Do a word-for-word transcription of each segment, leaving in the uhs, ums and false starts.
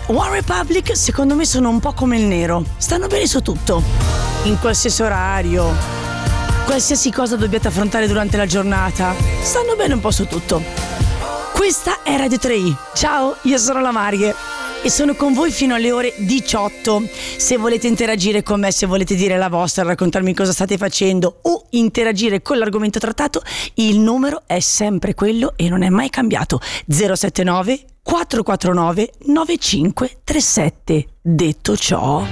One Republic secondo me sono un po' come il nero, stanno bene su tutto, in qualsiasi orario, qualsiasi cosa dobbiate affrontare durante la giornata, stanno bene un po' su tutto. Questa è Radio tre i. Ciao, io sono la Marie e sono con voi fino alle ore diciotto. Se volete interagire con me, se volete dire la vostra, raccontarmi cosa state facendo o interagire con l'argomento trattato, il numero è sempre quello e non è mai cambiato: zero sette nove quattro quattro nove nove cinque tre sette. Detto ciò,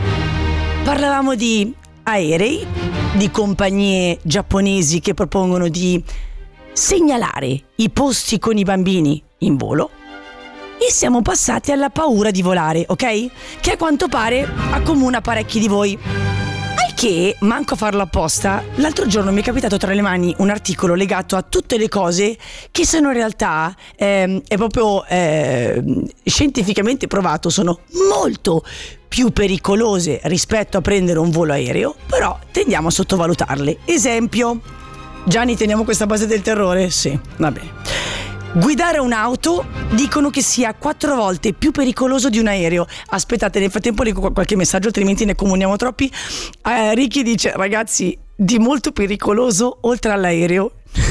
parlavamo di aerei, di compagnie giapponesi che propongono di segnalare i posti con i bambini in volo, e siamo passati alla paura di volare, ok? Che a quanto pare accomuna parecchi di voi. Al che, manco a farlo apposta, l'altro giorno mi è capitato tra le mani un articolo legato a tutte le cose che sono in realtà, ehm, è proprio eh, scientificamente provato, sono molto più pericolose rispetto a prendere un volo aereo, però tendiamo a sottovalutarle. Esempio, Gianni, teniamo questa base del terrore? Sì, va bene. Guidare un'auto dicono che sia quattro volte più pericoloso di un aereo. Aspettate, nel frattempo leggo qualche messaggio, altrimenti ne comuniamo troppi. eh, Ricky dice: ragazzi, di molto pericoloso oltre all'aereo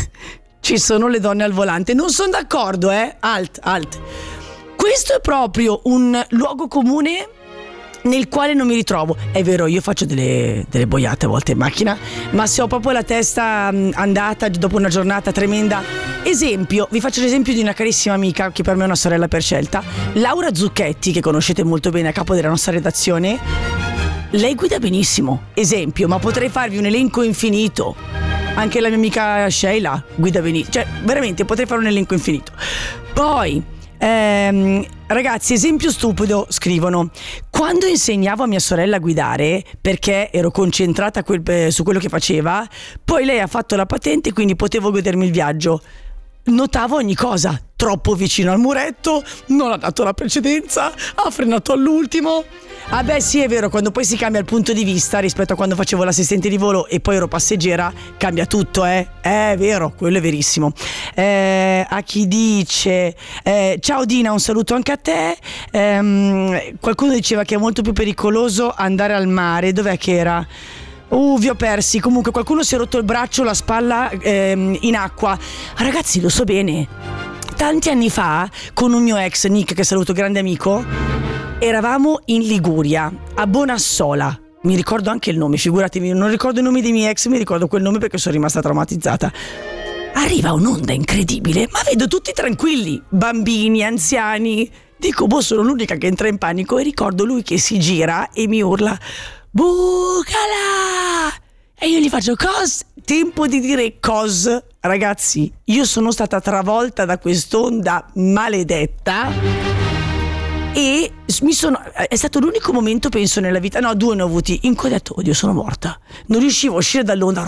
ci sono le donne al volante. Non sono d'accordo, eh Alt, alt questo è proprio un luogo comune nel quale non mi ritrovo. È vero, io faccio delle, delle boiate a volte in macchina, ma se ho proprio la testa andata dopo una giornata tremenda. Esempio, vi faccio l'esempio di una carissima amica che per me è una sorella per scelta, Laura Zucchetti, che conoscete molto bene, a capo della nostra redazione. Lei guida benissimo, esempio, ma potrei farvi un elenco infinito. Anche la mia amica Sheila guida benissimo, cioè veramente potrei fare un elenco infinito. Poi Ehm, ragazzi, esempio stupido, scrivono: quando insegnavo a mia sorella a guidare, perché ero concentrata quel, eh, su quello che faceva, poi lei ha fatto la patente, quindi potevo godermi il viaggio. Notavo ogni cosa: troppo vicino al muretto, non ha dato la precedenza, ha frenato all'ultimo. Ah beh sì, è vero, quando poi si cambia il punto di vista rispetto a quando facevo l'assistente di volo e poi ero passeggera, cambia tutto, eh è vero, quello è verissimo. eh, A chi dice eh, ciao Dina, un saluto anche a te. ehm, Qualcuno diceva che è molto più pericoloso andare al mare. Dov'è che era? Uh, vi ho persi. Comunque qualcuno si è rotto il braccio, la spalla ehm, in acqua. Ragazzi, lo so bene, tanti anni fa con un mio ex, Nick, che saluto, grande amico, eravamo in Liguria, a Bonassola. Mi ricordo anche il nome, figuratevi, non ricordo i nomi dei miei ex, mi ricordo quel nome perché sono rimasta traumatizzata. Arriva un'onda incredibile, ma vedo tutti tranquilli, bambini, anziani. Dico, boh, sono l'unica che entra in panico, e ricordo lui che si gira e mi urla: bucala! E io gli faccio: cos? Tempo di dire cos. Ragazzi, io sono stata travolta da quest'onda maledetta e mi sono, è stato l'unico momento, penso, nella vita, no, due ne ho avuti, in cui ho detto: oddio, sono morta. Non riuscivo a uscire dall'onda,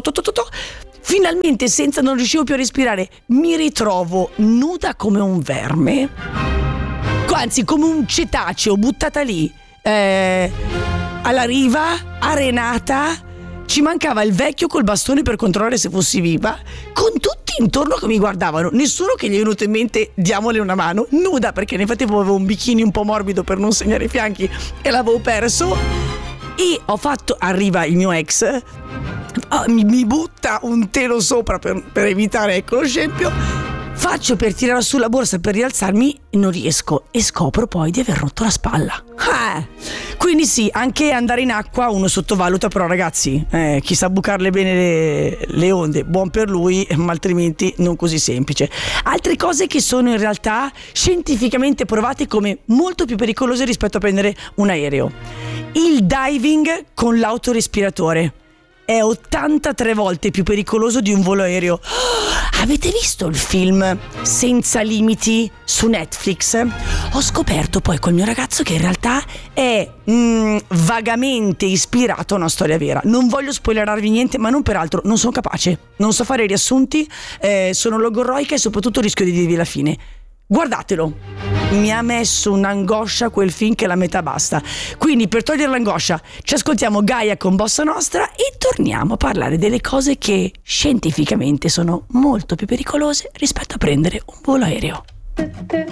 finalmente, senza, non riuscivo più a respirare, mi ritrovo nuda come un verme, anzi come un cetaceo, buttata lì eh, alla riva, arenata. Ci mancava il vecchio col bastone per controllare se fossi viva, con tutti intorno che mi guardavano, nessuno che gli è venuto in mente diamole una mano, nuda, perché nel frattempo avevo un bikini un po' morbido per non segnare i fianchi e l'avevo perso. E ho fatto, arriva il mio ex, mi, mi butta un telo sopra per, per evitare, ecco, lo scempio. Faccio per tirare su la borsa per rialzarmi, non riesco, e scopro poi di aver rotto la spalla. Ah! Quindi sì, anche andare in acqua uno sottovaluta, però ragazzi, eh, chi sa bucarle bene le, le onde, buon per lui, ma altrimenti non così semplice. Altre cose che sono in realtà scientificamente provate come molto più pericolose rispetto a prendere un aereo: il diving con l'autorespiratore è ottantatré volte più pericoloso di un volo aereo. Oh, avete visto il film Senza limiti su Netflix? Ho scoperto poi col mio ragazzo che in realtà è mm, vagamente ispirato a una storia vera. Non voglio spoilerarvi niente, ma non per altro, non sono capace, non so fare riassunti, eh, sono logorroica e soprattutto rischio di dirvi la fine. Guardatelo, mi ha messo un'angoscia quel film che la metà basta. Quindi, per togliere l'angoscia, ci ascoltiamo Gaia con Bossa Nostra e torniamo a parlare delle cose che scientificamente sono molto più pericolose rispetto a prendere un volo aereo.